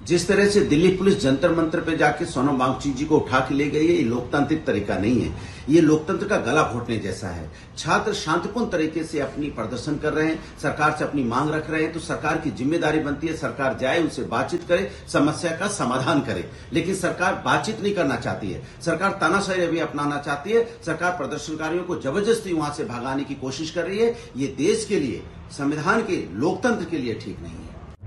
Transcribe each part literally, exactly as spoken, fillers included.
जिस तरह से दिल्ली पुलिस जंतर मंतर पे जाके सोनम वांगचुक जी को उठा के ले गई है, ये लोकतांत्रिक तरीका नहीं है। ये लोकतंत्र का गला घोटने जैसा है। छात्र शांतिपूर्ण तरीके से अपनी प्रदर्शन कर रहे हैं, सरकार से अपनी मांग रख रहे हैं, तो सरकार की जिम्मेदारी बनती है सरकार जाए, उनसे बातचीत करे, समस्या का समाधान करे। लेकिन सरकार बातचीत नहीं करना चाहती है, सरकार तानाशाही रवैया अपनाना चाहती है। सरकार प्रदर्शनकारियों को जबरदस्ती वहां से भगाने की कोशिश कर रही है। ये देश के लिए, संविधान के, लोकतंत्र के लिए ठीक नहीं है।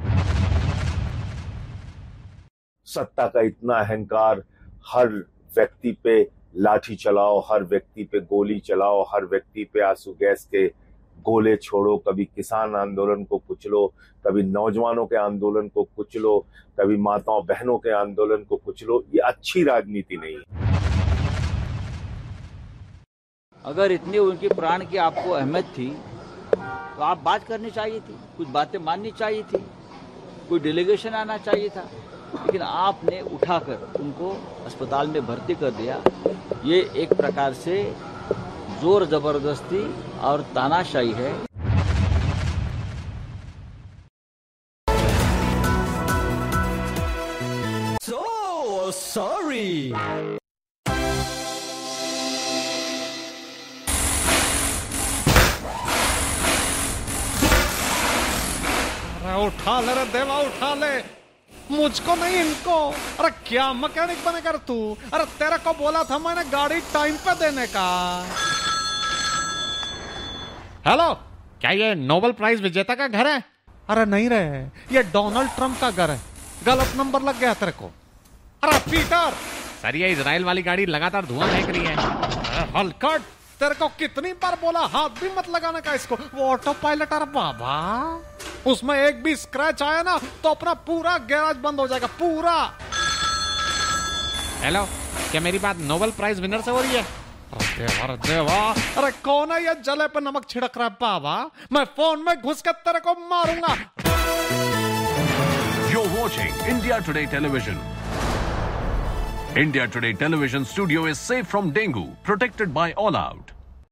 सत्ता का इतना अहंकार, हर व्यक्ति पे लाठी चलाओ, हर व्यक्ति पे गोली चलाओ, हर व्यक्ति पे आंसू गैस के गोले छोड़ो, कभी किसान आंदोलन को कुचलो, कभी नौजवानों के आंदोलन को कुचलो, कभी माताओं बहनों के आंदोलन को कुचलो, ये अच्छी राजनीति नहीं है। अगर इतनी उनकी प्राण की आपको अहमियत थी तो आप बात करनी चाहिए थी, कुछ बातें माननी चाहिए थी, कोई डेलीगेशन आना चाहिए था, लेकिन आपने उठाकर उनको अस्पताल में भर्ती कर दिया। ये एक प्रकार से जोर जबरदस्ती और तानाशाही है। So sorry. अरे उठा ले रे देवा, उठा ले, मुझको नहीं इनको। अरे क्या मैकेनिक बनेगा तू? अरे तेरे को बोला था मैंने गाड़ी टाइम पे देने का। हेलो, क्या ये नोबेल प्राइज विजेता का घर है? अरे नहीं रहे, ये डोनाल्ड ट्रंप का घर है। गलत नंबर लग गया तेरे को। अरे पीटर, सर ये इजराइल वाली गाड़ी लगातार धुआं फेंक रही है। हलकट, तेरे को कितनी बार बोला हाथ भी मत लगाने का इसको। वो ऑटो पायलट, अरे बाबा, उसमें एक भी स्क्रैच आया ना तो अपना पूरा गैराज बंद हो जाएगा, पूरा। हेलो, क्या मेरी बात नोबेल प्राइज विनर से हो रही है? अरे देवा, अरे देवा, अरे कौन है ये जले पे नमक छिड़क रहा है बाबा? मैं फोन में घुस के तेरे को मारूंगा। You're watching India Today Television. India Today Television studio is safe from dengue, protected by All Out.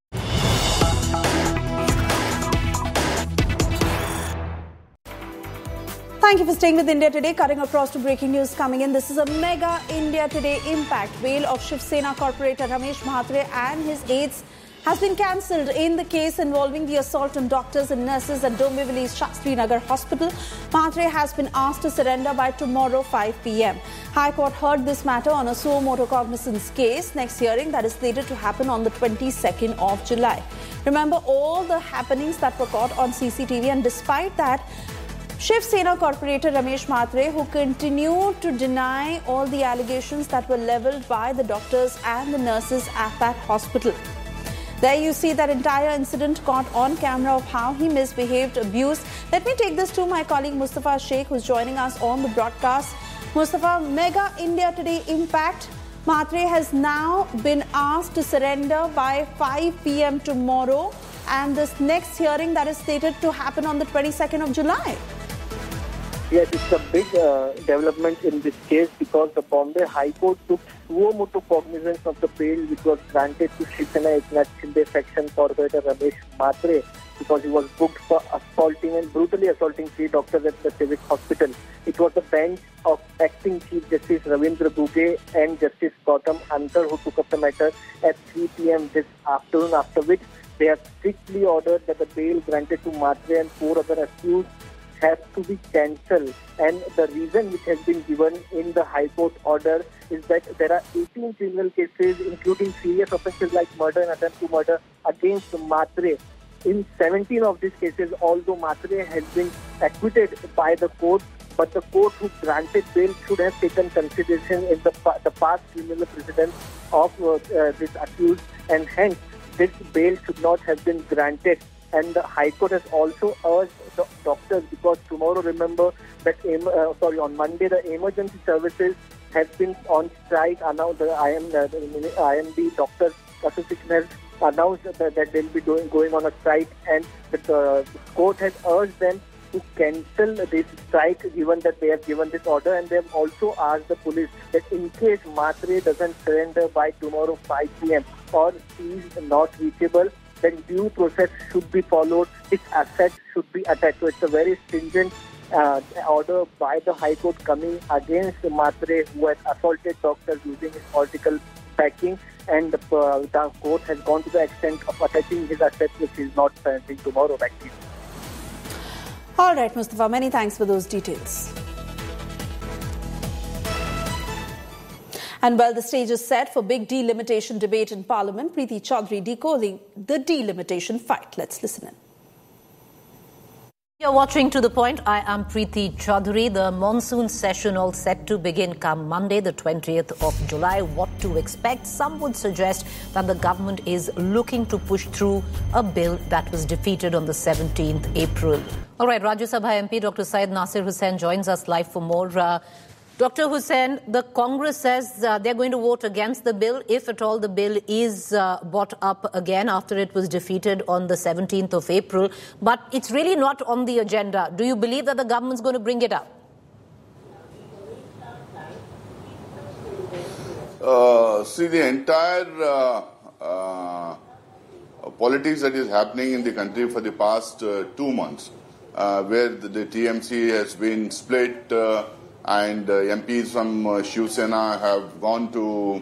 Thank you for staying with India Today. Cutting across to breaking news coming in. This is a mega India Today impact. Bail of Shiv Sena corporator Ramesh Mhatre and his aides has been cancelled in the case involving the assault on doctors and nurses at Dombivli's Shastri Nagar Hospital. Mhatre has been asked to surrender by tomorrow five p m High Court heard this matter on a suo motu cognizance case. Next hearing that is slated to happen on the twenty-second of July. Remember all the happenings that were caught on C C T V, and despite that, Shiv Sena corporator Ramesh Mhatre, who continued to deny all the allegations that were levelled by the doctors and the nurses at that hospital. There you see that entire incident caught on camera of how he misbehaved, abused. Let me take this to my colleague Mustafa Sheikh, who's joining us on the broadcast. Mustafa, mega India Today impact. Mhatre has now been asked to surrender by five p m tomorrow, and this next hearing that is slated to happen on the twenty-second of July. Yes, it's a big uh, development in this case because the Bombay High Court took suo motu cognizance of the bail which was granted to Shiv Sena Eknath Shinde section corporator Ramesh Mhatre because he was booked for assaulting and brutally assaulting three doctors at the civic hospital. It was the bench of acting Chief Justice Ravindra Guge and Justice Gautam Antar who took up the matter at three p m this afternoon, after which they have strictly ordered that the bail granted to Mhatre and four other accused has to be cancelled, and the reason which has been given in the High Court order is that there are eighteen criminal cases including serious offences like murder and attempt to murder against Mhatre. In seventeen of these cases, although Mhatre has been acquitted by the court, but the court who granted bail should have taken consideration in the, the past criminal precedent of uh, uh, this accused, and hence this bail should not have been granted. And the High Court has also urged the doctors, because tomorrow, remember that uh, sorry on Monday the emergency services have been on strike. Announced the I M the I M D Doctors Association has announced that, that they'll be doing going on a strike, and the uh, court has urged them to cancel this strike given that they have given this order, and they have also asked the police that in case Mhatre doesn't surrender by tomorrow five p m or he is not reachable, then due process should be followed, his assets should be attached. So it's a very stringent uh, order by the High Court coming against Mhatre, who had assaulted doctors using his political backing, and uh, the court has gone to the extent of attaching his assets, which is not pending tomorrow. Back to you. All right, Mustafa, many thanks for those details. And well, the stage is set for big delimitation debate in Parliament. Preeti Chaudhary decoding the delimitation fight. Let's listen in. You're watching To The Point. I am Preeti Chaudhary. The monsoon session all set to begin come Monday, the twentieth of July. What to expect? Some would suggest that the government is looking to push through a bill that was defeated on the seventeenth of April. All right, Rajya Sabha M P Doctor Syed Nasir Hussain joins us live for more. Uh, Doctor Hussain, the Congress says uh, they're going to vote against the bill if at all the bill is uh, brought up again after it was defeated on the seventeenth of April. But it's really not on the agenda. Do you believe that the government's going to bring it up? Uh, see, the entire uh, uh, politics that is happening in the country for the past uh, two months, uh, where the, the T M C has been split, uh, and uh, M Ps from uh, Shiv Sena have gone to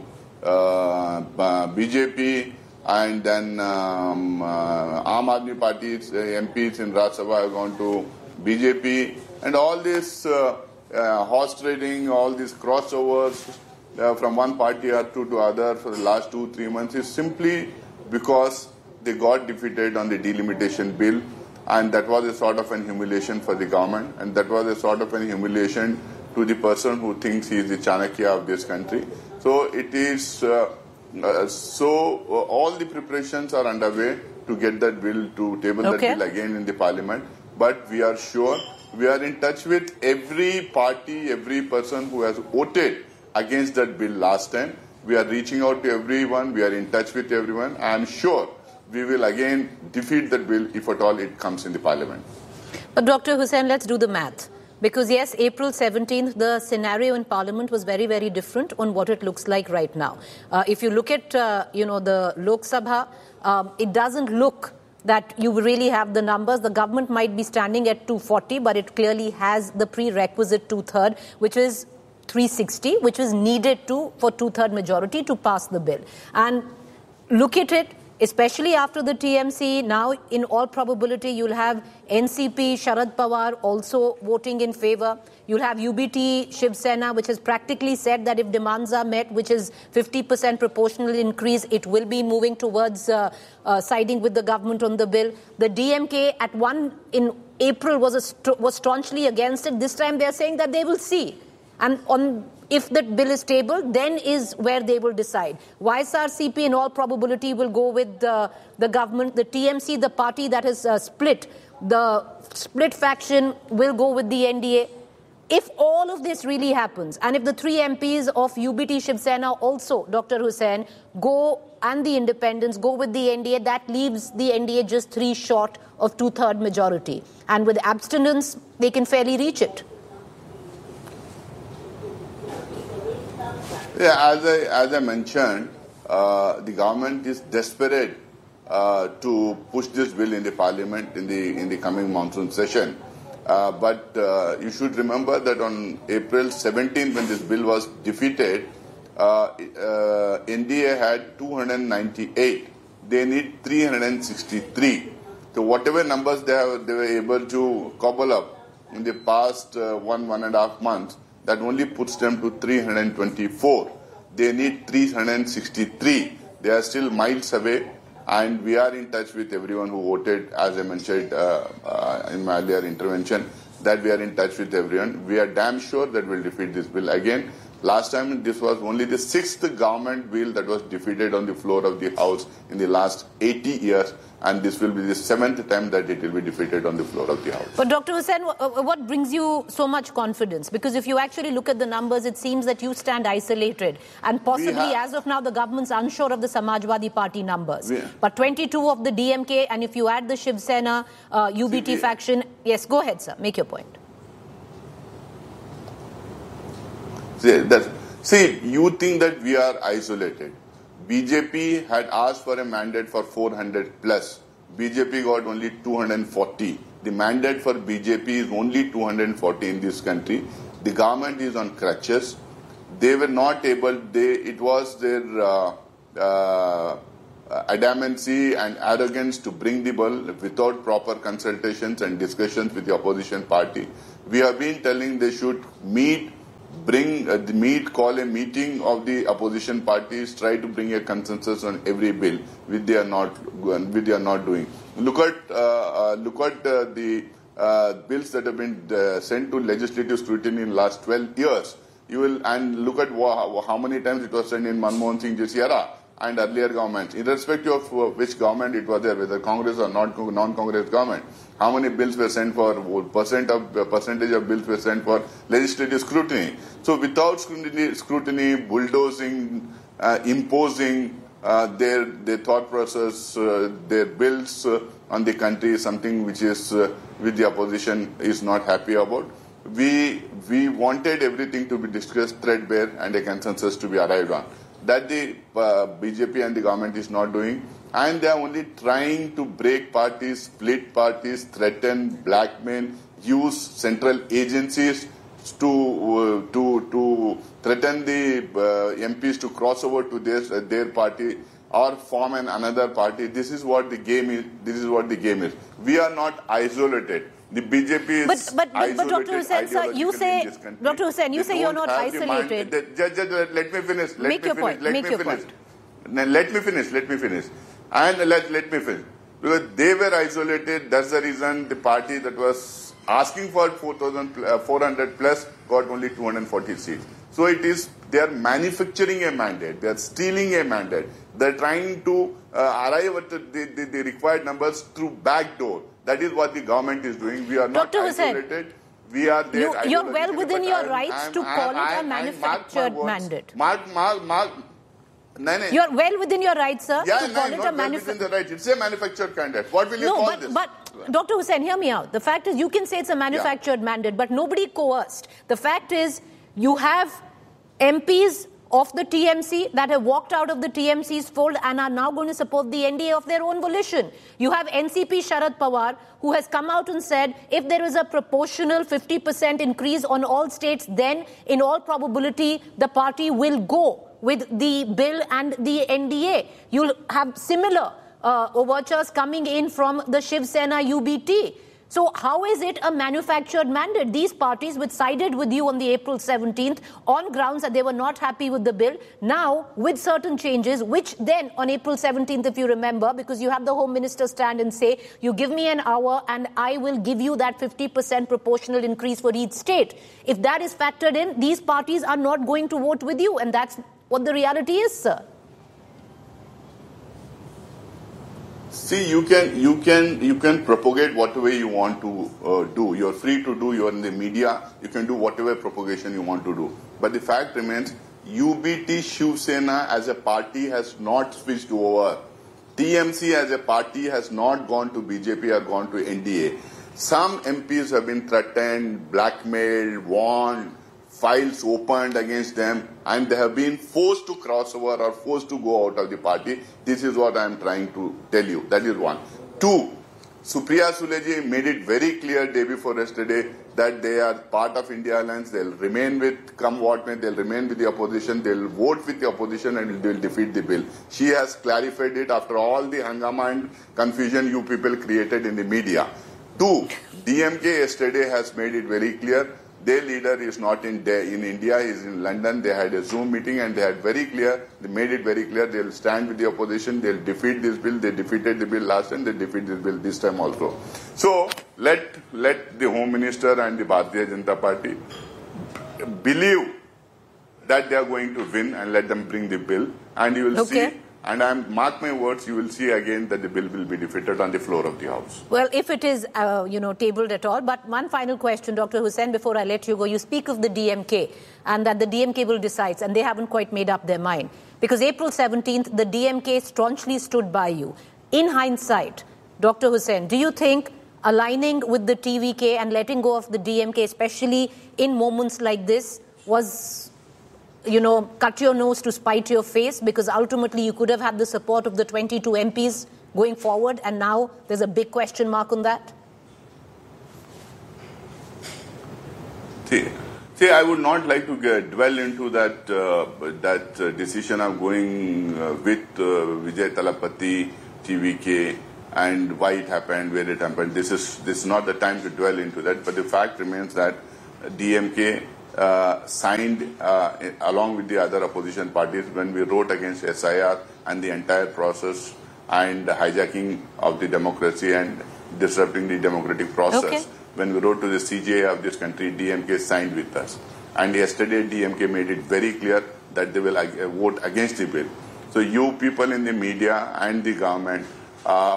uh, uh, B J P, and then um, uh, Aam Aadmi Party's uh, M Ps in Rajya Sabha have gone to B J P, and all this uh, uh, horse trading, all these crossovers uh, from one party or to, to other for the last two, three months is simply because they got defeated on the delimitation bill, and that was a sort of an humiliation for the government, and that was a sort of an humiliation to the person who thinks he is the Chanakya of this country. So it is, uh, uh, so uh, all the preparations are underway to get that bill, to table okay. that bill again in the parliament. But we are sure, we are in touch with every party, every person who has voted against that bill last time. We are reaching out to everyone, we are in touch with everyone. I am sure we will again defeat that bill if at all it comes in the parliament. But Doctor Hussain, let's do the math. Because yes, April seventeenth, the scenario in Parliament was very, very different on what it looks like right now. Uh, if you look at, uh, you know, the Lok Sabha, um, it doesn't look that you really have the numbers. The government might be standing at two forty, but it clearly has the prerequisite two-third, which is three sixty, which is needed to for two-third majority to pass the bill. And look at it. Especially after the T M C, now in all probability you'll have N C P, Sharad Pawar also voting in favour. You'll have U B T, Shiv Sena, which has practically said that if demands are met, which is fifty percent proportional increase, it will be moving towards uh, uh, siding with the government on the bill. The D M K at one in April was, a st- was staunchly against it. This time they're saying that they will see. And on if that bill is tabled, then is where they will decide. Y S R C P in all probability will go with the, the government. The T M C, the party that is uh, split, the split faction will go with the N D A. If all of this really happens, and if the three M Ps of U B T Shiv Sena also, Doctor Hussain, go and the independents go with the N D A, that leaves the N D A just three short of two-third majority. And with abstinence, they can fairly reach it. Yeah, as I, as I mentioned, uh, the government is desperate uh, to push this bill in the parliament in the in the coming monsoon session. Uh, but uh, you should remember that on April seventeenth, when this bill was defeated, uh, uh, N D A had two hundred ninety-eight. They need three hundred sixty-three. So whatever numbers they have, they were able to cobble up in the past uh, one one and a half months, that only puts them to three hundred twenty-four. They need three hundred sixty-three. They are still miles away, and we are in touch with everyone who voted, as I mentioned uh, uh, in my earlier intervention, that we are in touch with everyone. We are damn sure that we'll defeat this bill again. Last time, this was only the sixth government bill that was defeated on the floor of the House in the last eighty years, and this will be the seventh time that it will be defeated on the floor of the House. But Doctor Hussain, what brings you so much confidence? Because if you actually look at the numbers, it seems that you stand isolated, and possibly, have, as of now, the government's unsure of the Samajwadi Party numbers. We, but twenty-two of the D M K, and if you add the Shiv Sena, uh, U B T see, faction, yes, go ahead, sir, make your point. See, that, see, you think that we are isolated. B J P had asked for a mandate for four hundred plus. B J P got only two hundred forty. The mandate for B J P is only two hundred forty in this country. The government is on crutches. They were not able, they, it was their uh, uh, adamancy and arrogance to bring the bill without proper consultations and discussions with the opposition party. We have been telling they should meet, bring uh, the meet, call a meeting of the opposition parties, try to bring a consensus on every bill, which they are not, which they are not doing. Look at uh, uh, look at uh, the uh, bills that have been uh, sent to legislative scrutiny in the last twelve years. You will and look at how, how many times it was sent in Manmohan Singh Ji's era and earlier governments, irrespective of uh, which government it was there, whether Congress or not non-Congress government. How many bills were sent for percent of uh, percentage of bills were sent for legislative scrutiny? So without scrutiny, scrutiny bulldozing, uh, imposing uh, their their thought process, uh, their bills uh, on the country is something which is uh, which the opposition is not happy about. We we wanted everything to be discussed threadbare and a consensus to be arrived on. That the uh, B J P and the government is not doing, and they are only trying to break parties, split parties, threaten, blackmail, use central agencies to uh, to to threaten the uh, M Ps to cross over to their uh, their party or form an another party. This is what the game is. This is what the game is. We are not isolated. The B J P is but, but, but, but Doctor Hussain, sir, you say, Doctor Hussain, you say you're not isolated. The, just, just let me finish. Let Make me your finish. point. Let Make me your finish. point. Let me finish. Let me finish. And let, let me finish. Because they were isolated. That's the reason the party that was asking for four thousand, uh, four hundred plus got only two hundred forty seats. So it is, they are manufacturing a mandate. They are stealing a mandate. They are trying to uh, arrive at the, the, the required numbers through back door. That is what the government is doing. We are not Doctor isolated. Hussain, we are there. You, you're well within your I'm, rights I'm, to I'm, call I'm, it a I'm, manufactured mark mandate. Mark, mark, mark. No, no. You're well within your rights, sir, yeah, to no, call it not a well manufactured. within the right. It's a manufactured candidate. What will you no, call but, this? but Doctor Hussain, hear me out. The fact is, you can say it's a manufactured yeah. mandate, but nobody coerced. The fact is, you have M Ps of the T M C that have walked out of the T M C's fold and are now going to support the N D A of their own volition. You have N C P Sharad Pawar, who has come out and said if there is a proportional fifty percent increase on all states, then in all probability the party will go with the bill and the N D A. You'll have similar uh, overtures coming in from the Shiv Sena U B T. So how is it a manufactured mandate? These parties which sided with you on the April seventeenth on grounds that they were not happy with the bill, now with certain changes, which then on April seventeenth, if you remember, because you have the Home Minister stand and say, you give me an hour and I will give you that fifty percent proportional increase for each state. If that is factored in, these parties are not going to vote with you, and that's what the reality is, sir. See, you can you can you can propagate whatever you want to uh, do. You're free to do. You're in the media. You can do whatever propagation you want to do. But the fact remains, U B T Shiv Sena as a party has not switched over. T M C as a party has not gone to B J P or gone to N D A. Some M Ps have been threatened, blackmailed, warned, files opened against them, and they have been forced to cross over or forced to go out of the party. This is what I am trying to tell you. That is one. Two, Supriya Sule made it very clear day before yesterday that they are part of India Alliance. They'll remain with, come what may, they'll remain with the opposition. They'll vote with the opposition and they'll defeat the bill. She has clarified it after all the hangama and confusion you people created in the media. Two, D M K yesterday has made it very clear. Their leader is not in in India, he is in London. They had a Zoom meeting and they had very clear, they made it very clear, they'll stand with the opposition, they'll defeat this bill. They defeated the bill last time, they defeat this bill this time also. So, let, let the Home Minister and the Bharatiya Janata Party believe that they are going to win and let them bring the bill. And you will okay. see, and I'm, mark my words, you will see again that the bill will be defeated on the floor of the House. Well, if it is, uh, you know, tabled at all. But one final question, Doctor Hussain, before I let you go. You speak of the D M K and that the D M K will decide, and they haven't quite made up their mind. Because April seventeenth, the D M K staunchly stood by you. In hindsight, Doctor Hussain, do you think aligning with the T V K and letting go of the D M K, especially in moments like this, was, you know, cut your nose to spite your face? Because ultimately you could have had the support of the twenty-two M Ps going forward, and now there's a big question mark on that? See, see, I would not like to get, dwell into that uh, that uh, decision of going uh, with uh, Vijay Thalapathy, T V K, and why it happened, where it happened. This is this is not the time to dwell into that. But the fact remains that D M K uh, signed uh, along with the other opposition parties when we wrote against S I R and the entire process and the hijacking of the democracy and disrupting the democratic process. Okay. When we wrote to the C J A of this country, D M K signed with us. And yesterday, D M K made it very clear that they will uh, vote against the bill. So you people in the media and the government uh,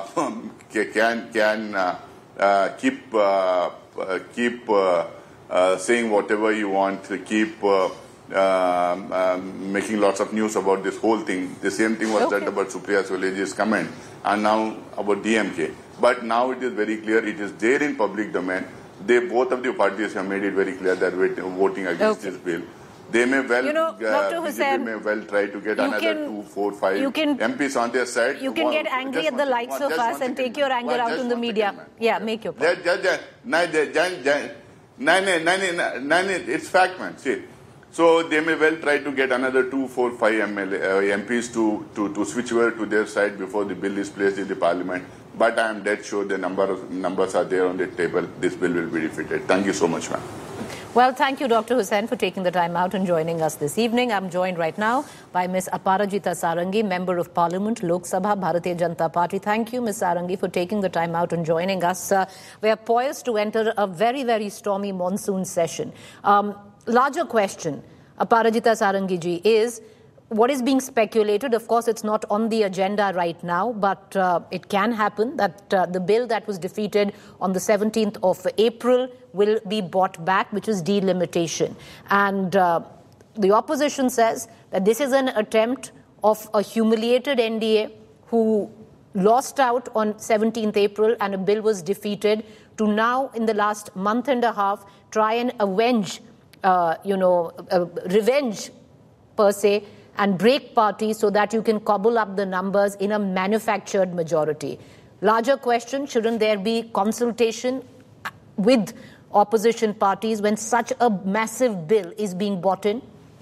can can uh, uh, keep uh, uh, keep uh, uh, saying whatever you want, keep uh, uh, um, making lots of news about this whole thing. The same thing was Okay. said about Supriya Suleji's comment, and now about D M K. But now it is very clear, it is there in public domain. They, both of the parties have made it very clear that we're voting against Okay. this bill. They may well, You know, uh, Doctor B J P Hussain, may well try to get you another can- two, four, five you can- M Ps on their side. You can One- get angry just at the one- likes one- of just us one and second, take your anger one- out just in the one media. second, ma'am. Yeah, make your point. Just- just- just- nine- nine- nine- nine- nine- nine- nine- It's fact, man. See, so they may well try to get another two, four, five M L A, uh, M Ps to, to, to switch over to their side before the bill is placed in the parliament. But I am dead sure the number of, numbers are there on the table. This bill will be defeated. Thank you so much, ma'am. Well, thank you, Doctor Hussain, for taking the time out and joining us this evening. I'm joined right now by Miz Aparajita Sarangi, Member of Parliament, Lok Sabha, Bharatiya Janata Party. Thank you, Miz Sarangi, for taking the time out and joining us. Uh, we are poised to enter a very, very stormy monsoon session. Um, larger question, Aparajita Sarangi ji, is what is being speculated. Of course, it's not on the agenda right now, but uh, it can happen that uh, the bill that was defeated on the seventeenth of April will be brought back, which is delimitation. And uh, the opposition says that this is an attempt of a humiliated N D A who lost out on seventeenth April and a bill was defeated, to now, in the last month and a half, try and avenge, uh, you know, uh, revenge per se, and break parties so that you can cobble up the numbers in a manufactured majority. Larger question, shouldn't there be consultation with opposition parties when such a massive bill is being brought in?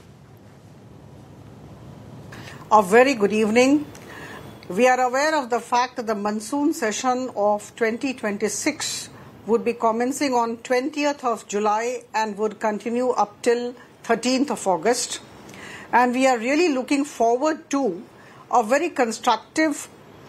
A very good evening. We are aware of the fact that the monsoon session of twenty twenty-six would be commencing on twentieth of July and would continue up till thirteenth of August. And we are really looking forward to a very constructive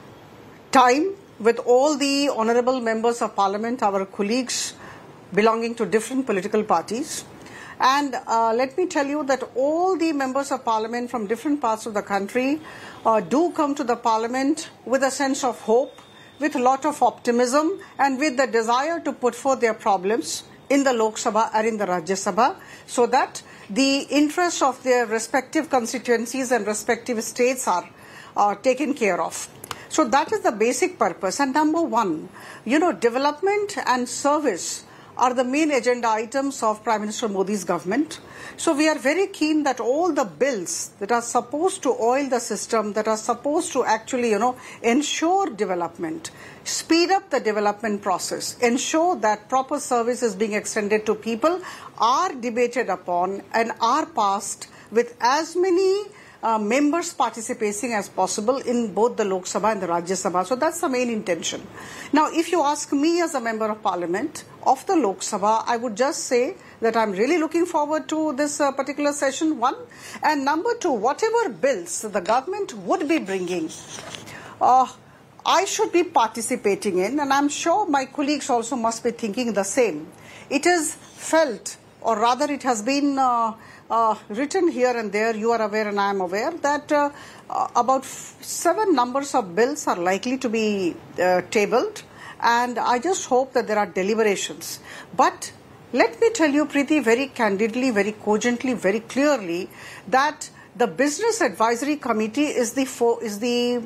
time with all the honourable members of Parliament, our colleagues belonging to different political parties. And uh, let me tell you that all the members of Parliament from different parts of the country uh, do come to the Parliament with a sense of hope, with a lot of optimism, and with the desire to put forth their problems in the Lok Sabha or in the Rajya Sabha, so that the interests of their respective constituencies and respective states are uh, taken care of. So that is the basic purpose. And number one, you know, development and service are the main agenda items of Prime Minister Modi's government. So we are very keen that all the bills that are supposed to oil the system, that are supposed to actually, you know, ensure development, speed up the development process, ensure that proper service is being extended to people, are debated upon and are passed with as many uh, members participating as possible in both the Lok Sabha and the Rajya Sabha. So that's the main intention. Now, if you ask me as a member of Parliament of the Lok Sabha, I would just say that I'm really looking forward to this uh, particular session, one. And number two, whatever bills the government would be bringing, uh, I should be participating in, and I'm sure my colleagues also must be thinking the same. It is felt, or rather it has been uh, uh, written here and there, you are aware and I am aware, that uh, uh, about f- seven numbers of bills are likely to be uh, tabled, and I just hope that there are deliberations. But let me tell you, Preeti, very candidly, very cogently, very clearly, that the Business Advisory Committee is the fo- is the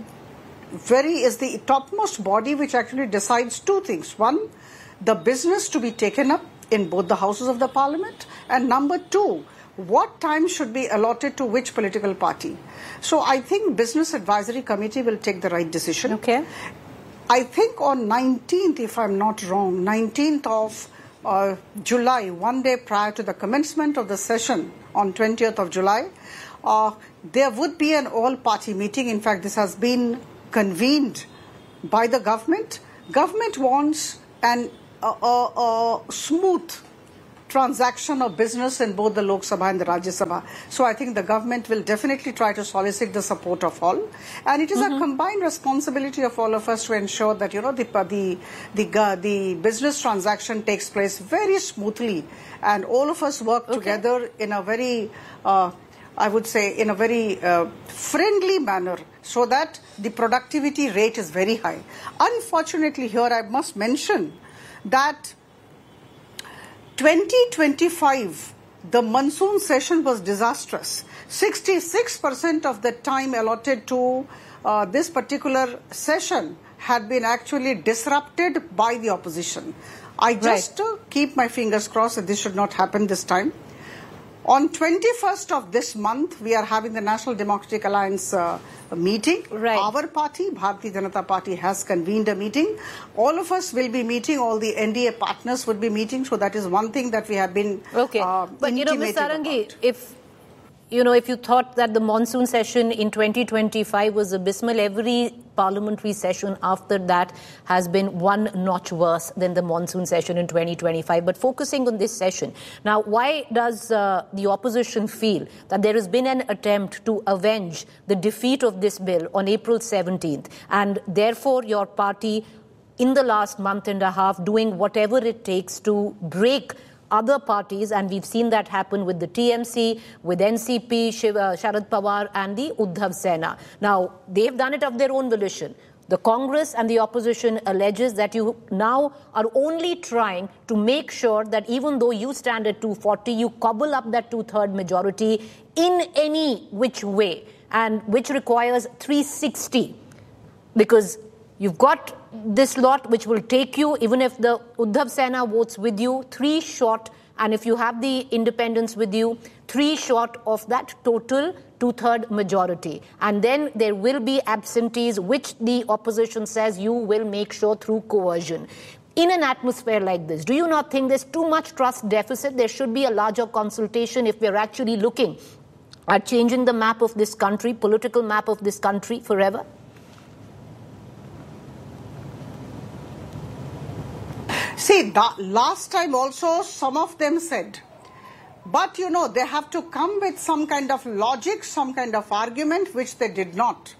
very is the topmost body which actually decides two things. One, the business to be taken up in both the houses of the Parliament, and number two, what time should be allotted to which political party. So I think Business Advisory Committee will take the right decision. Okay. I think on nineteenth, if I'm not wrong, nineteenth of uh, July, one day prior to the commencement of the session on twentieth of July, uh, there would be an all-party meeting. In fact, this has been convened by the government. Government wants an uh, uh, uh, smooth transaction of business in both the Lok Sabha and the Rajya Sabha. So I think the government will definitely try to solicit the support of all. And it is mm-hmm. a combined responsibility of all of us to ensure that, you know, the, the, the, the business transaction takes place very smoothly and all of us work okay. together in a very, uh, I would say, in a very uh, friendly manner so that the productivity rate is very high. Unfortunately, here I must mention that twenty twenty-five, the monsoon session was disastrous. sixty-six percent of the time allotted to uh, this particular session had been actually disrupted by the opposition. I just right. uh, keep my fingers crossed that this should not happen this time. On twenty-first of this month, we are having the National Democratic Alliance uh, meeting. Right. Our party, Bharatiya Janata Party, has convened a meeting. All of us will be meeting. All the N D A partners would be meeting. So that is one thing that we have been okay. Uh, but you know, Miz Sarangi, about. if you know, if you thought that the monsoon session in twenty twenty-five was abysmal, every parliamentary session after that has been one notch worse than the monsoon session in twenty twenty-five. But focusing on this session, now, why does uh, the opposition feel that there has been an attempt to avenge the defeat of this bill on April seventeenth, and therefore your party, in the last month and a half, doing whatever it takes to break other parties, and we've seen that happen with the T M C, with N C P, Shiv, uh, Sharad Pawar and the Uddhav Sena. Now, they've done it of their own volition. The Congress and the opposition alleges that you now are only trying to make sure that even though you stand at two forty, you cobble up that two-third majority in any which way, and which requires three sixty, because you've got this lot which will take you, even if the Uddhav Sena votes with you, three short, and if you have the independents with you, three short of that total two-third majority. And then there will be absentees, which the opposition says you will make sure through coercion. In an atmosphere like this, do you not think there's too much trust deficit? There should be a larger consultation if we're actually looking at changing the map of this country, political map of this country forever? See, the, last time also some of them said, but you know, they have to come with some kind of logic, some kind of argument, which they did not.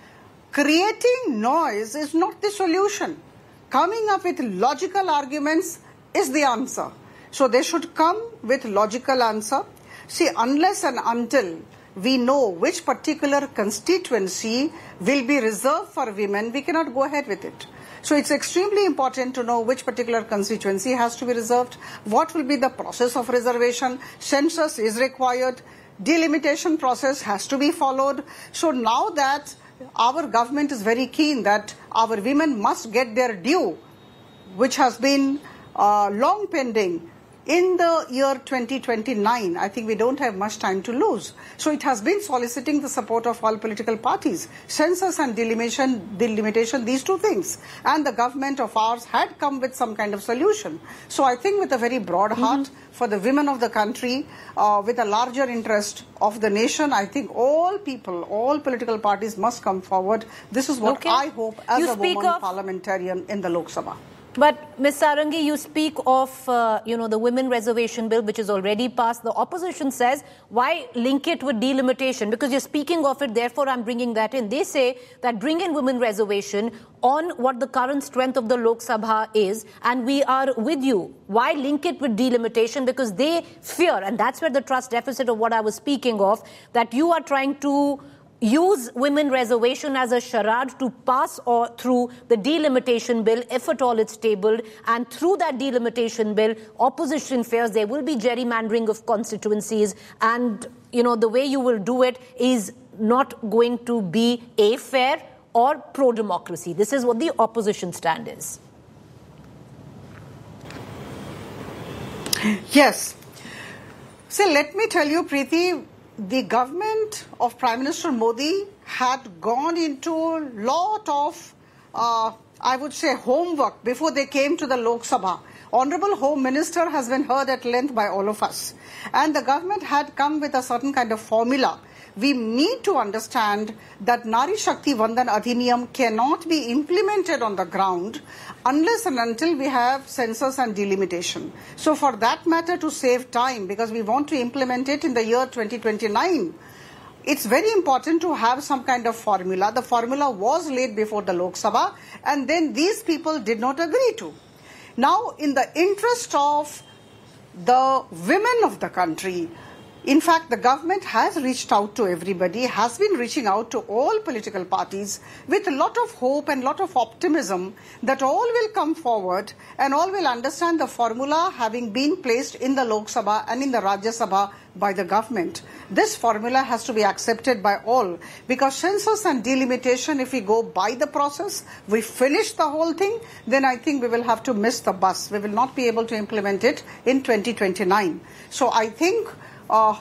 Creating noise is not the solution. Coming up with logical arguments is the answer. So they should come with logical answer. See, unless and until we know which particular constituency will be reserved for women, we cannot go ahead with it. So it's extremely important to know which particular constituency has to be reserved, what will be the process of reservation, census is required, delimitation process has to be followed. So now that our government is very keen that our women must get their due, which has been uh, long pending, in the year twenty twenty-nine, I think we don't have much time to lose. So it has been soliciting the support of all political parties. Census and delimitation, delimitation, these two things. And the government of ours had come with some kind of solution. So I think with a very broad heart mm-hmm. for the women of the country, uh, with a larger interest of the nation, I think all people, all political parties must come forward. This is what okay. I hope as you a woman of- parliamentarian in the Lok Sabha. But, Miz Sarangi, you speak of, uh, you know, the women reservation bill, which is already passed. The opposition says, why link it with delimitation? Because you're speaking of it, therefore I'm bringing that in. They say that bring in women reservation on what the current strength of the Lok Sabha is, and we are with you. Why link it with delimitation? Because they fear, and that's where the trust deficit of what I was speaking of, that you are trying to use women reservation as a charade to pass or through the delimitation bill, if at all it's tabled, and through that delimitation bill, opposition fears there will be gerrymandering of constituencies, and, you know, the way you will do it is not going to be a fair or pro-democracy. This is what the opposition stand is. Yes. So let me tell you, Preeti, the government of Prime Minister Modi had gone into a lot of, uh, I would say, homework before they came to the Lok Sabha Honorable Home Minister has been heard at length by all of us. And the government had come with a certain kind of formula. We need to understand that Nari Shakti Vandan Adhiniyam cannot be implemented on the ground unless and until we have census and delimitation. So for that matter, to save time, because we want to implement it in the year twenty twenty-nine, it's very important to have some kind of formula. The formula was laid before the Lok Sabha, and then these people did not agree to. Now, in the interest of the women of the country, in fact, the government has reached out to everybody, has been reaching out to all political parties with a lot of hope and a lot of optimism that all will come forward and all will understand the formula having been placed in the Lok Sabha and in the Rajya Sabha by the government. This formula has to be accepted by all, because census and delimitation, if we go by the process, we finish the whole thing, then I think we will have to miss the bus. We will not be able to implement it in twenty twenty-nine. So I think Uh,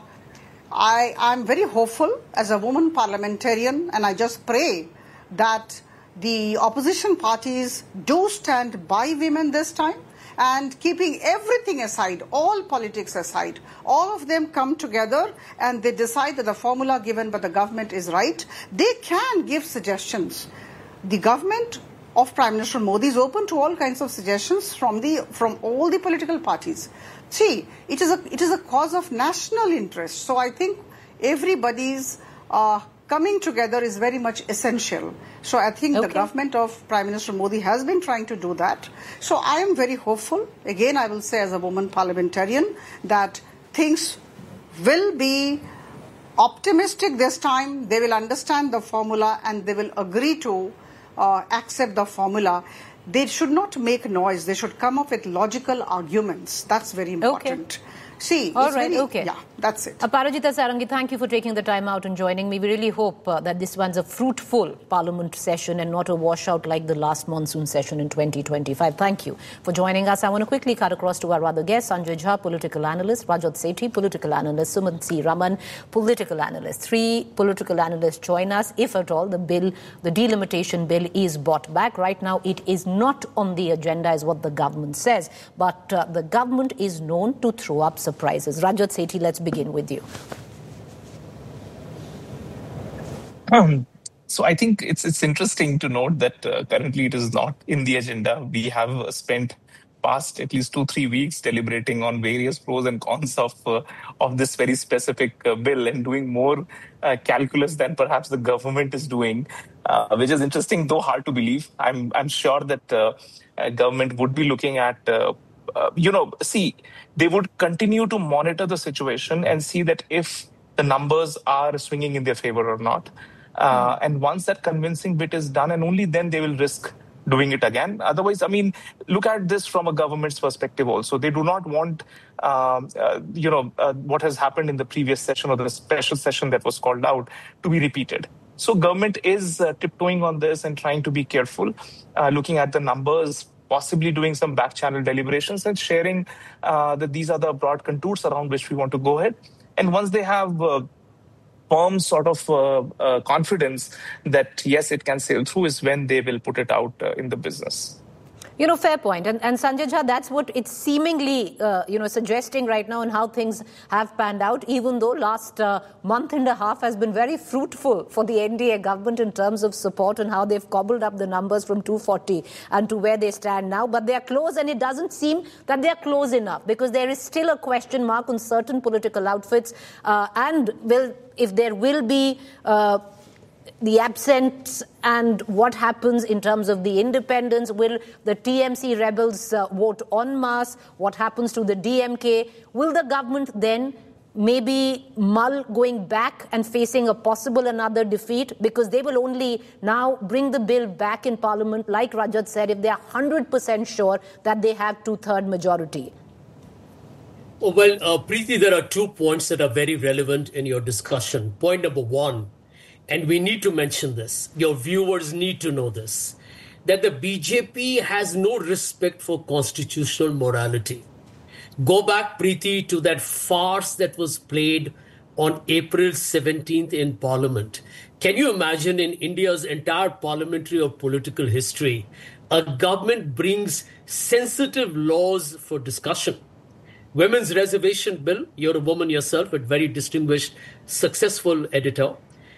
I am very hopeful as a woman parliamentarian, and I just pray that the opposition parties do stand by women this time, and keeping everything aside, all politics aside, all of them come together and they decide that the formula given by the government is right. They can give suggestions. The government of Prime Minister Modi is open to all kinds of suggestions from the from all the political parties. See, it is a it is a cause of national interest. So I think everybody's uh, coming together is very much essential. So I think okay. the government of Prime Minister Modi has been trying to do that. So I am very hopeful. Again, I will say as a woman parliamentarian that things will be optimistic this time. They will understand the formula and they will agree to uh, accept the formula. They should not make noise. They should come up with logical arguments. That's very important. Okay. See, all right, very, okay. Yeah, that's it. Aparajita Sarangi, thank you for taking the time out and joining me. We really hope uh, that this one's a fruitful parliament session and not a washout like the last monsoon session in twenty twenty-five. Thank you for joining us. I want to quickly cut across to our other guests, Sanjay Jha, political analyst, Rajat Sethi, political analyst, Sumant C. Raman, political analyst. Three political analysts join us. If at all, the bill, the delimitation bill is brought back. Right now, it is not on the agenda, is what the government says. But uh, the government is known to throw up surprises. Rajat Sethi, let's begin with you. Um, so I think it's it's interesting to note that uh, currently it is not in the agenda. We have uh, spent past at least two, three weeks deliberating on various pros and cons of uh, of this very specific uh, bill and doing more uh, calculus than perhaps the government is doing, uh, which is interesting, though hard to believe. I'm I'm sure that uh, uh, government would be looking at uh, Uh, you know, see, they would continue to monitor the situation and see that if the numbers are swinging in their favor or not. Uh, mm. And once that convincing bit is done, and only then they will risk doing it again. Otherwise, I mean, look at this from a government's perspective also. They do not want, um, uh, you know, uh, what has happened in the previous session or the special session that was called out to be repeated. So government is uh, tiptoeing on this and trying to be careful, uh, looking at the numbers, possibly doing some back channel deliberations and sharing uh, that these are the broad contours around which we want to go ahead. And once they have uh, firm sort of uh, uh, confidence that, yes, it can sail through, is when they will put it out uh, in the business. You know, fair point. And, and Sanjay Jha, that's what it's seemingly, uh, you know, suggesting right now and how things have panned out, even though last uh, month and a half has been very fruitful for the N D A government in terms of support and how they've cobbled up the numbers from two forty and to where they stand now. But they're close, and it doesn't seem that they're close enough, because there is still a question mark on certain political outfits. Uh, and will, if there will be Uh, the absence and what happens in terms of the independents. Will the T M C rebels uh, vote en masse? What happens to the D M K? Will the government then maybe mull going back and facing a possible another defeat? Because they will only now bring the bill back in Parliament, like Rajat said, if they are one hundred percent sure that they have two-third majority. Oh, well, uh, Preeti, there are two points that are very relevant in your discussion. Point number one, and we need to mention this, your viewers need to know this, that the B J P has no respect for constitutional morality. Go back, Preeti, to that farce that was played on April seventeenth in Parliament. Can you imagine in India's entire parliamentary or political history, a government brings sensitive laws for discussion. Women's Reservation Bill, you're a woman yourself, but very distinguished, successful editor,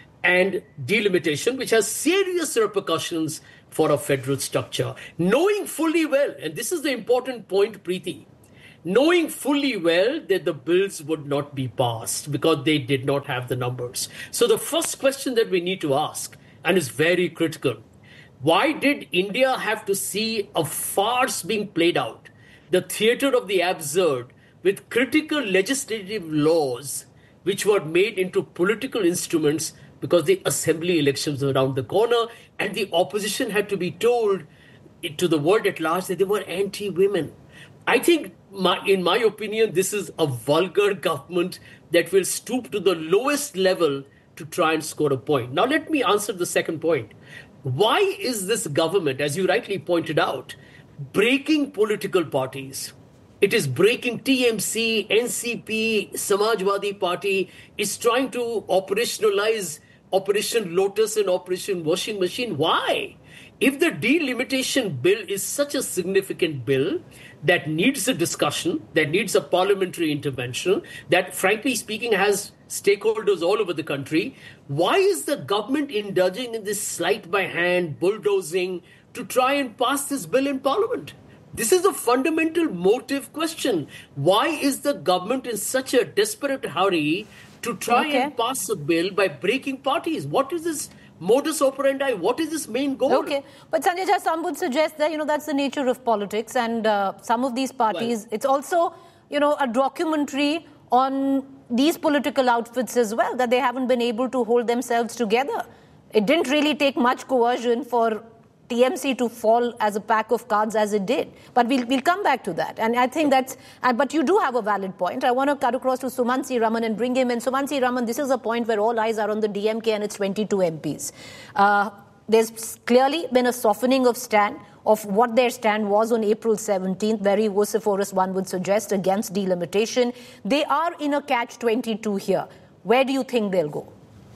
and delimitation, which has serious repercussions for a federal structure. Knowing fully well, and this is the important point, Preeti, knowing fully well that the bills would not be passed because they did not have the numbers. So the first question that we need to ask, and is very critical, why did India have to see a farce being played out, the theater of the absurd, with critical legislative laws which were made into political instruments because the assembly elections were around the corner and the opposition had to be told to the world at large that they were anti-women? I think, my, in my opinion, this is a vulgar government that will stoop to the lowest level to try and score a point. Now, let me answer the second point. Why is this government, as you rightly pointed out, breaking political parties? It is breaking T M C, N C P, Samajwadi Party. It's trying to operationalize Operation Lotus and Operation Washing Machine. Why? If the delimitation bill is such a significant bill that needs a discussion, that needs a parliamentary intervention, that frankly speaking has stakeholders all over the country, why is the government indulging in this sleight by hand, bulldozing to try and pass this bill in parliament? This is a fundamental motive question. Why is the government in such a desperate hurry to try Okay. and pass a bill by breaking parties? What is this modus operandi? What is this main goal? Okay, but Sanjay Jha, some would suggest that, you know, that's the nature of politics, and uh, some of these parties, it's also, you know, a documentary on these political outfits as well, that they haven't been able to hold themselves together. It didn't really take much coercion for T M C to fall as a pack of cards as it did. But we'll, we'll come back to that. And I think that's, uh, but you do have a valid point. I want to cut across to Sumant C. Raman and bring him in. Sumant C. Raman, this is a point where all eyes are on the D M K and its twenty-two M Ps. Uh, there's clearly been a softening of stand of what their stand was on April seventeenth, very vociferous, one would suggest, against delimitation. They are in a catch twenty-two here. Where do you think they'll go?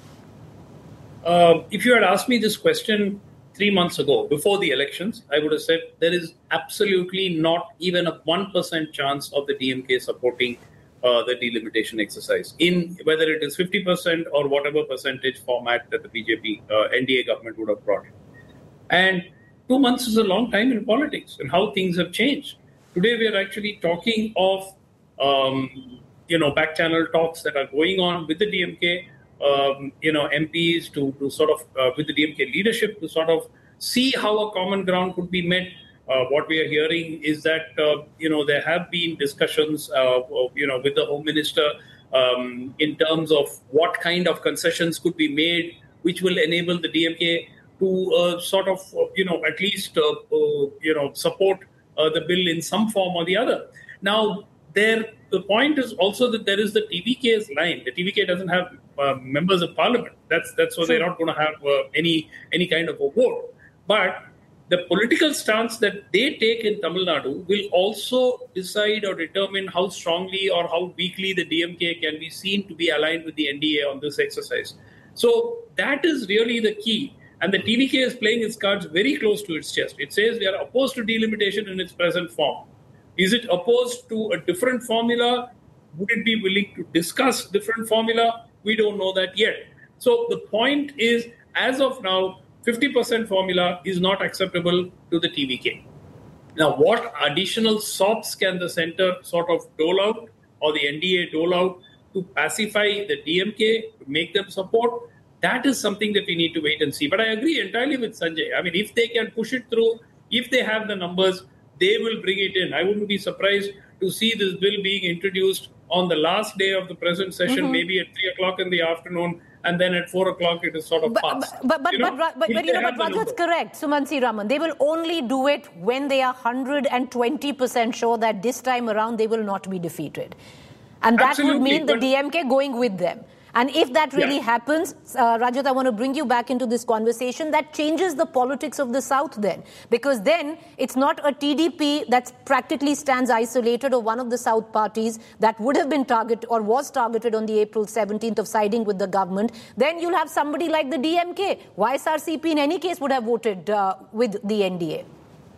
Uh, if you had asked me this question three months ago, before the elections, I would have said there is absolutely not even a one percent chance of the D M K supporting uh, the delimitation exercise, in whether it is fifty percent or whatever percentage format that the B J P uh, N D A government would have brought in. And two months is a long time in politics and how things have changed. Today, we are actually talking of, um, you know, back channel talks that are going on with the D M K, um, you know, M Ps to, to sort of, uh, with the D M K leadership to sort of see how a common ground could be met. Uh, what we are hearing is that, uh, you know, there have been discussions, uh, you know, with the Home Minister um, in terms of what kind of concessions could be made, which will enable the D M K to uh, sort of, uh, you know, at least, uh, uh, you know, support uh, the bill in some form or the other. Now, there, the point is also that there is the T V K's line. The T V K doesn't have uh, members of parliament. That's that's why they're not going to have uh, any any kind of a vote. But the political stance that they take in Tamil Nadu will also decide or determine how strongly or how weakly the D M K can be seen to be aligned with the N D A on this exercise. So that is really the key. And the T V K is playing its cards very close to its chest. It says we are opposed to delimitation in its present form. Is it opposed to a different formula? Would it be willing to discuss different formula? We don't know that yet. So the point is, as of now, fifty percent formula is not acceptable to the T V K. Now, what additional sops can the centre sort of dole out, or the N D A dole out, to pacify the D M K, to make them support? That is something that we need to wait and see. But I agree entirely with Sanjay. I mean, if they can push it through, if they have the numbers, they will bring it in. I wouldn't be surprised to see this bill being introduced on the last day of the present session, Mhm. maybe at three o'clock in the afternoon, and then at four o'clock it is sort of But, passed. but, but, You know, but, but, but, if but, you they know, have but the Rajat's correct, Sumant C. Raman. They will only do it when they are one hundred twenty percent sure that this time around they will not be defeated. And that Absolutely, would mean the but- D M K going with them. And if that really Yeah. happens, uh, Rajat, I want to bring you back into this conversation. That changes the politics of the South then. Because then it's not a T D P that practically stands isolated, or one of the South parties that would have been targeted or was targeted on the April seventeenth of siding with the government. Then you'll have somebody like the D M K. Y S R C P in any case would have voted uh, with the N D A.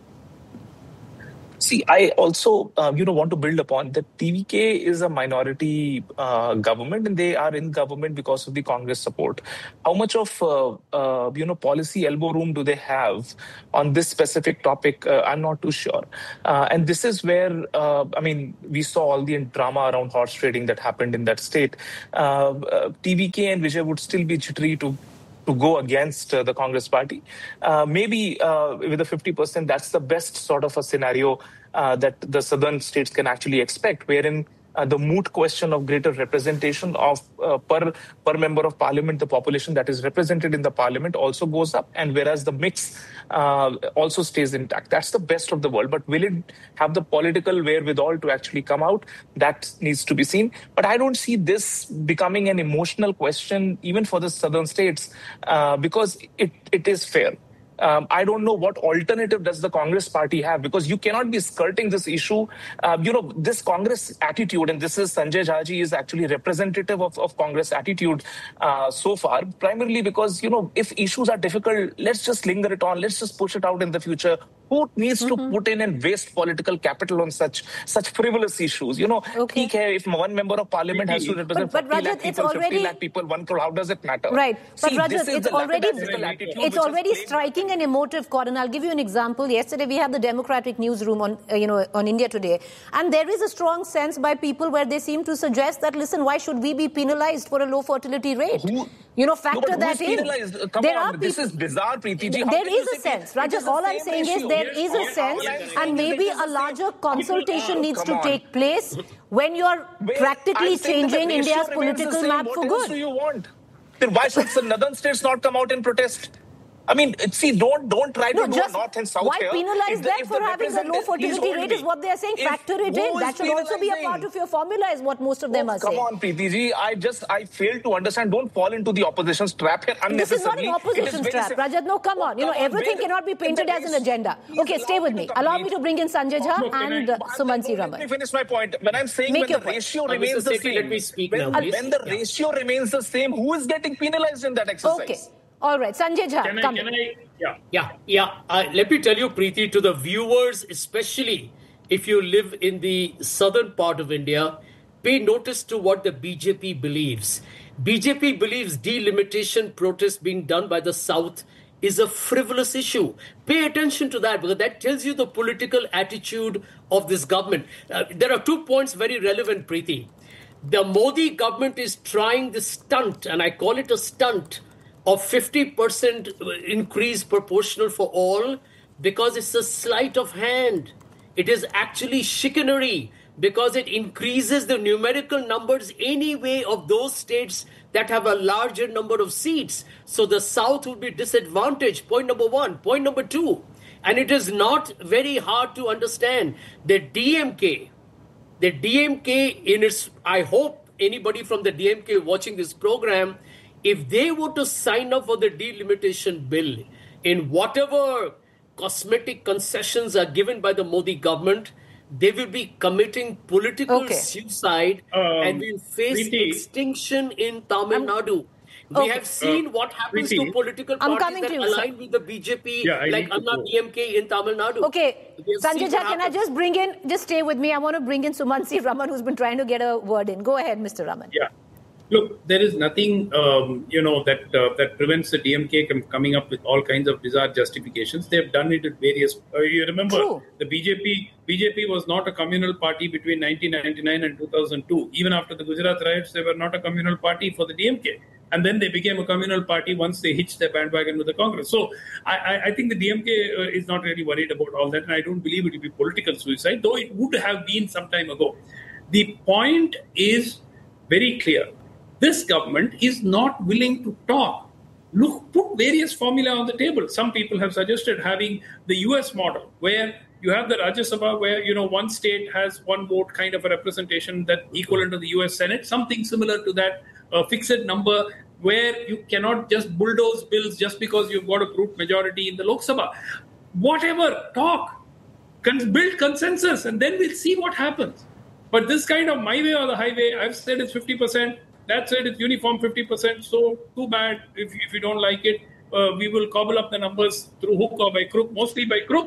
See, I also, uh, you know, want to build upon that T V K is a minority uh, government and they are in government because of the Congress support. How much of, uh, uh, you know, policy elbow room do they have on this specific topic? Uh, I'm not too sure. Uh, and this is where, uh, I mean, we saw all the drama around horse trading that happened in that state. Uh, uh, T V K and Vijay would still be jittery to to go against uh, the Congress party. Uh, maybe uh, with a fifty percent, that's the best sort of a scenario uh, that the southern states can actually expect, wherein uh, the moot question of greater representation of uh, per per member of parliament, the population that is represented in the parliament also goes up, and whereas the mix uh, also stays intact. That's the best of the world. But will it have the political wherewithal to actually come out? That needs to be seen. But I don't see this becoming an emotional question even for the southern states uh, because it, it is fair. Um, I don't know what alternative does the Congress party have, because you cannot be skirting this issue. Uh, you know, this Congress attitude, and this is Sanjay Jhaji is actually representative of, of Congress attitude uh, so far, primarily because, you know, if issues are difficult, let's just linger it on. Let's just push it out in the future. Who needs mm-hmm. to put in and waste political capital on such such frivolous issues? You know, okay. if one member of parliament has to represent but, but forty Rajat, lakh people, already... fifty lakh people, one crore, how does it matter? Right. But See, Rajat, it's already, it's already striking an emotive chord. And I'll give you an example. Yesterday, we had the Democratic newsroom on, uh, you know, on India Today. And there is a strong sense by people where they seem to suggest that, listen, why should we be penalized for a low fertility rate? Who? You know, factor no, that in. Uh, come there on, are people, this is bizarre, Preeti ji. There is a sense. Rajat, all I'm saying issue. is there is a sense, and maybe a larger consultation needs to take place when you're Wait, practically changing India's political map for good. What do you want? Then why should the northern states not come out and protest? I mean, see, don't don't try to no, do just north and south why here. Why penalize them for having a low fertility rate is what they are saying. If, Factor it in. That should also be a part of your formula is what most of them oh, are come saying. Come on, Preeti ji. I just, I fail to understand. Don't fall into the opposition's trap here unnecessarily. This is not an opposition's trap, Rajat. No, come on. You know, everything cannot be painted as an agenda. Okay, stay with me. Allow me to bring in Sanjay Jha and uh, Sumansi Raman. Let me finish my point. When I'm saying Make when the ratio remains the same, let me speak when, now, when the ratio remains the same, who is getting penalized in that exercise? Okay. All right, Sanjay Jha, can I, come can I, yeah, yeah, yeah. Uh, let me tell you, Preeti, to the viewers, especially if you live in the southern part of India, pay notice to what the B J P believes. B J P believes delimitation protest being done by the South is a frivolous issue. Pay attention to that, because that tells you the political attitude of this government. Uh, there are two points very relevant, Preeti. The Modi government is trying this stunt, and I call it a stunt, of fifty percent increase proportional for all, because it's a sleight of hand. It is actually chicanery, because it increases the numerical numbers anyway of those states that have a larger number of seats. So the South will be disadvantaged. Point number one. Point number two, and it is not very hard to understand, the D M K, the D M K in its, I hope anybody from the D M K watching this program, if they were to sign up for the delimitation bill, in whatever cosmetic concessions are given by the Modi government, they will be committing political okay. suicide um, and will face Preeti. extinction in Tamil Nadu. We okay. have seen uh, what happens Preeti. to political parties that align you, with the B J P, yeah, like Anna D M K in Tamil Nadu. Okay, Sanjay Jha, can I just bring in, just stay with me. I want to bring in Sumansi Raman, who's been trying to get a word in. Go ahead, Mister Raman. Yeah. Look, there is nothing, um, you know, that uh, that prevents the D M K from coming up with all kinds of bizarre justifications. They have done it at various. Uh, you remember, True. the B J P B J P was not a communal party between nineteen ninety-nine and two thousand two. Even after the Gujarat riots, they were not a communal party for the D M K. And then they became a communal party once they hitched their bandwagon with the Congress. So I, I, I think the D M K uh, is not really worried about all that. And I don't believe it will be political suicide, though it would have been some time ago. The point is very clear. This government is not willing to talk. Look, put various formula on the table. Some people have suggested having the U S model, where you have the Rajya Sabha, where, you know, one state has one vote kind of a representation that equivalent to the U S Senate, something similar to that, a fixed number where you cannot just bulldoze bills just because you've got a brute majority in the Lok Sabha. Whatever, talk, Con- build consensus, and then we'll see what happens. But this kind of my way or the highway, I've said it's fifty percent. That's it, it's uniform fifty percent. So too bad if, if you don't like it. Uh, we will cobble up the numbers through hook or by crook, mostly by crook.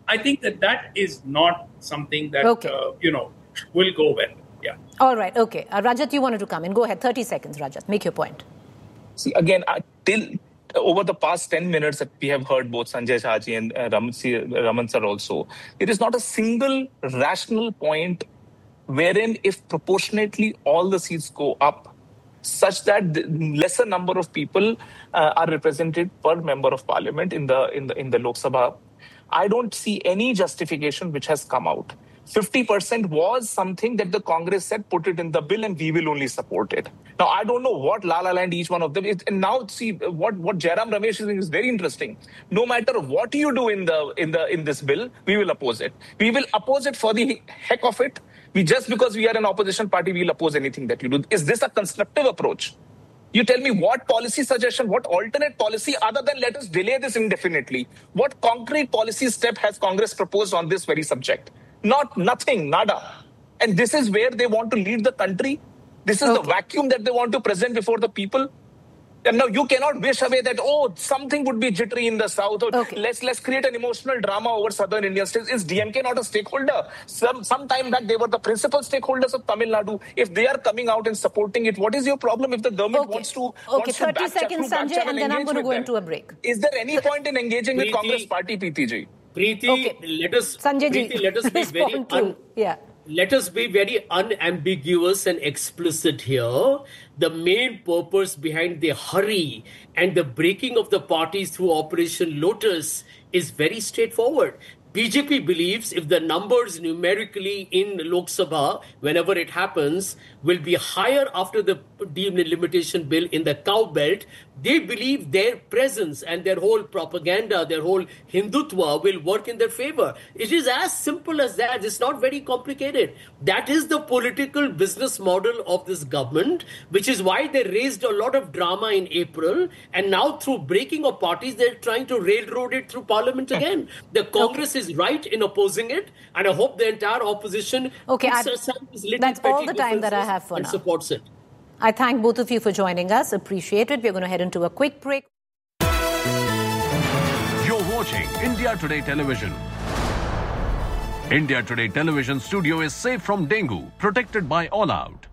I think that that is not something that, Okay. uh, you know, will go well. Yeah. All right. Okay. Uh, Rajat, you wanted to come in. Go ahead. thirty seconds, Rajat. Make your point. See, again, uh, till over the past ten minutes that we have heard both Sanjay Jhaji and uh, Raman, Raman sir also, there is not a single rational point wherein if proportionately all the seats go up, such that the lesser number of people uh, are represented per member of parliament in the in the in the Lok Sabha, I don't see any justification which has come out. fifty percent was something that the Congress said, put it in the bill and we will only support it. Now, I don't know what La La Land each one of them is. And now, see, what, what Jairam Ramesh is saying is very interesting. No matter what you do in the in the in this bill, we will oppose it. We will oppose it for the heck of it. We just because we are an opposition party, we will oppose anything that you do. Is this a constructive approach? You tell me what policy suggestion, what alternate policy other than let us delay this indefinitely? What concrete policy step has Congress proposed on this very subject? Not nothing, nada. And this is where they want to lead the country. This is okay. the vacuum that they want to present before the people. And now you cannot wish away that, oh, something would be jittery in the south. Or okay. let's let's create an emotional drama over southern Indian states. Is D M K not a stakeholder? Some some time back, they were the principal stakeholders of Tamil Nadu. If they are coming out and supporting it, what is your problem if the government okay. wants to Okay, wants thirty to seconds, Sanjay, and then I'm going to go them? into a break. Is there any point in engaging Preeti, with Congress party, P T G? Preeti, okay. let us, Sanjay Preeti, ji, let us be very un- yeah. Let us be very unambiguous and explicit here. The main purpose behind the hurry and the breaking of the parties through Operation Lotus is very straightforward. B J P believes if the numbers numerically in Lok Sabha, whenever it happens, will be higher after the delimitation bill in the cow belt, they believe their presence and their whole propaganda, their whole Hindutva will work in their favor. It is as simple as that. It's not very complicated. That is the political business model of this government, which is why they raised a lot of drama in April. And now through breaking of parties, they're trying to railroad it through parliament again. The Congress okay. is right in opposing it. And I hope the entire opposition okay, puts aside this little that's petty all the time that I have for and now. supports it. I thank both of you for joining us. Appreciate it. We're going to head into a quick break. You're watching India Today Television. India Today Television studio is safe from dengue, protected by All Out.